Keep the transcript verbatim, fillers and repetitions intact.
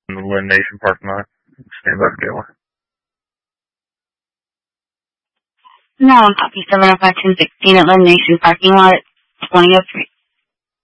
in the Lynn Nation parking lot. Stand by the gala. No, I'm copy seven oh five ten sixteen at Lynn Nation parking lot at twenty oh three.